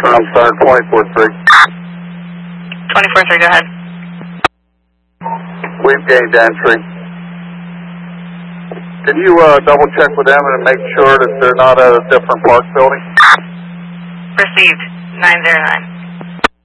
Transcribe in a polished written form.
I'm sorry, 24-3. 24-3, go ahead. We've gained entry. Can you double check with them and make sure that they're not at a different park building? Received, 909.